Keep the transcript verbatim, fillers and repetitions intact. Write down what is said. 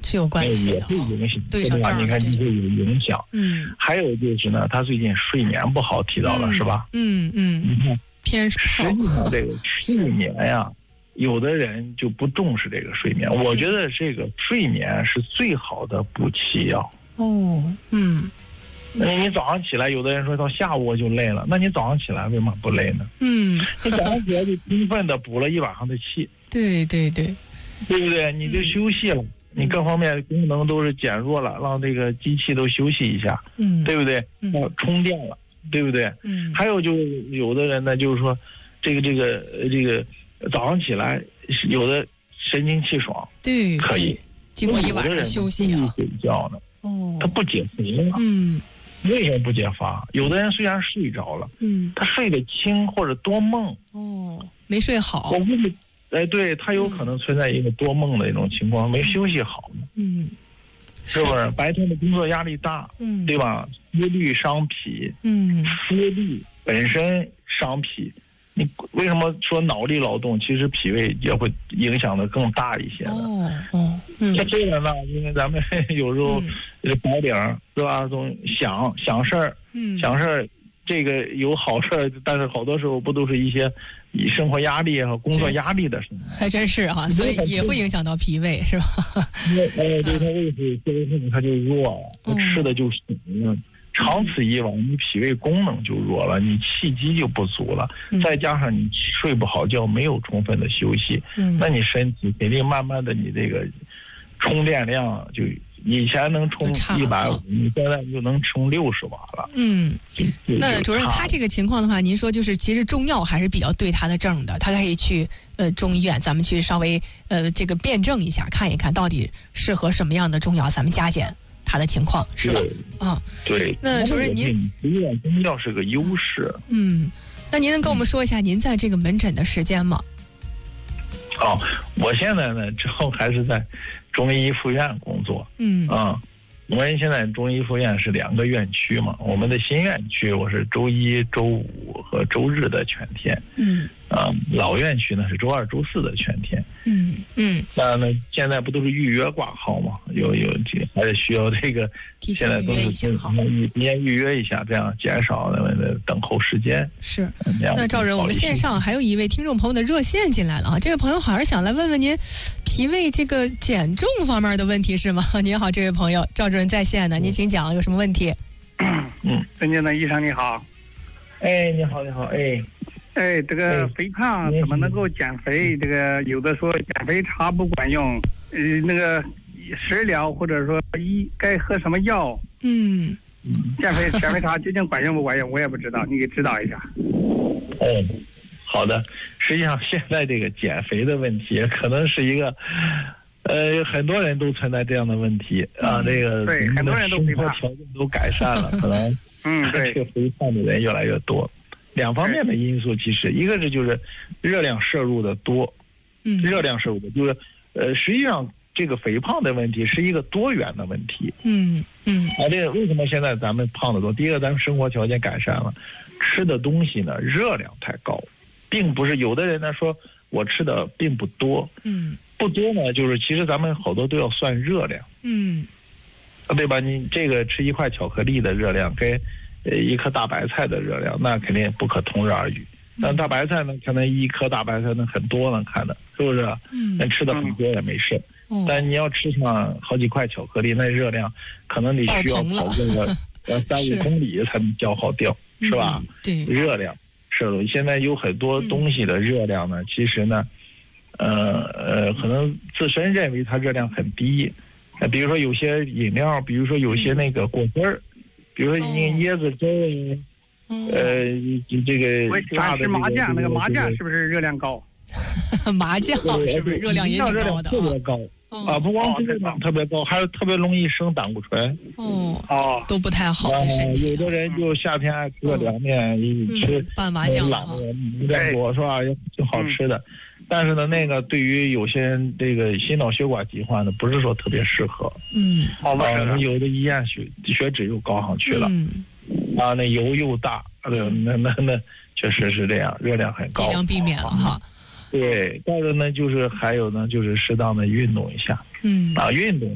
是有关系的， 也会影响， 对上吧？你看，就会有影响。 嗯， 还有就是呢，他最近睡眠不好，提到了、 嗯、 是吧？ 嗯嗯， 你看， 偏实际上这个睡眠呀，有的人就不重视这个睡眠。我觉得这个睡眠是最好的补气药。 哦，嗯。 那你早上起来，有的人说到下午我就累了，那你早上起来为什么不累呢？ 嗯， 你早上起来就充分的补了一晚上的气， 对对对， 对不对？你就休息了，嗯、你各方面功能都是减弱了，让这个机器都休息一下， 嗯， 对不对？ 嗯， 充电了，对不对？ 嗯， 还有就有的人呢，就是说，这个这个这个早上起来，有的神清气爽， 对， 可以经过一晚上休息啊， 睡觉呢， 哦， 他不解乏， 嗯。 为什么不解乏？有的人虽然睡着了， 嗯， 他睡得轻或者多梦， 哦，没睡好。 我问你，哎，对他有可能存在一个多梦的一种情况，嗯、没休息好， 嗯， 是不是？白天的工作压力大， 嗯， 对吧？思虑伤脾， 嗯， 思虑本身伤脾。你为什么说脑力劳动？其实脾胃也会影响的更大一些的。 哦哦，嗯， 像这个呢，因为咱们有时候白领是吧，总想想事儿， 嗯， 想事儿，这个有好事儿，但是好多时候不都是一些以生活压力和工作压力的事情？ 还真是哈、啊，所以也会影响到脾胃，是吧？ 哎，对，他胃会这个他就弱了，他吃的就少了。长此以往，你脾胃功能就弱了，你气机就不足了， 嗯、 再加上你睡不好觉，没有充分的休息， 嗯、 那你身体肯定慢慢的，你这个充电量就以前能充一百五，你现在就能充六十瓦了。 嗯，那主任他这个情况的话，您说就是其实中药还是比较对他的症的，他可以去呃中医院，咱们去稍微呃这个辩证一下，看一看到底适合什么样的中药，咱们加减。他的情况是吧？啊， 对。 那主任您， 医院中药是个优势。 嗯，那您能跟我们说一下您在这个门诊的时间吗？ 哦，我现在呢，之后还是在中医附院工作。 嗯啊，我们现在中医附院是两个院区嘛，我们的新院区我是周一周五和周日的全天。 嗯。 啊，老院区呢是周二、周四的全天。 嗯嗯。 那呢，现在不都是预约挂号吗？有有这还是需要这个，现在都是提前预约一下，这样减少那个等候时间。 是。那赵人，我们线上还有一位听众朋友的热线进来了啊，这位朋友好像想来问问您脾胃这个减重方面的问题是吗？您好，这位朋友，赵主任在线呢，您请讲，有什么问题？ 嗯，尊敬的医生你好。 哎，你好，你好，哎。 哎，这个肥胖怎么能够减肥？这个有的说减肥茶不管用，呃，那个食疗或者说医该喝什么药？ 嗯， 减肥减肥茶究竟管用不管用？我也不知道，你给指导一下。 哦，好的。实际上，现在这个减肥的问题可能是一个，呃，很多人都存在这样的问题啊。这个对，很多人都生活条件都改善了，可能嗯，对， 这个肥胖的人越来越多。两方面的因素，其实一个是就是热量摄入的多， 嗯， 热量摄入的就是，呃，实际上这个肥胖的问题是一个多元的问题， 嗯嗯， 啊，这个为什么现在咱们胖得多？第一个，咱们生活条件改善了，吃的东西呢热量太高，并不是有的人呢说我吃的并不多， 嗯， 不多呢，就是其实咱们好多都要算热量， 嗯， 对吧？你这个吃一块巧克力的热量跟呃，一颗大白菜的热量，那肯定不可同日而语。但大白菜呢，可能一颗大白菜能很多能看的，是不是？ 嗯， 那吃的很多也没事。 嗯、 但你要吃上好几块巧克力，那热量可能得需要跑这个呃三五公里才能消耗掉，是吧？ 嗯、对， 热量摄入现在有很多东西的热量呢，嗯、其实呢，呃呃，可能自身认为它热量很低。呃，比如说有些饮料，比如说有些那个果汁儿。比如说你椰子汁， 哦、 呃，这个我喜欢吃麻酱，那个麻酱是不是热量高？ 麻酱是不是热量也挺高的？ 特别高啊！不光是热量特别高，还有特别容易生胆固醇。 哦哦， 都不太好的身体。 有的人就夏天爱吃个凉面，一吃拌麻酱啊，麻酱锅是吧？也挺好吃的。但是呢，那个对于有些人这个心脑血管疾患呢，不是说特别适合。 嗯， 好吧，有的一验血血脂又高上去了， 嗯， 啊，那油又大，呃，那那那确实是这样，热量很高， 尽量避免了哈。 对，但是呢，就是还有呢，就是适当的运动一下， 嗯， 啊，运动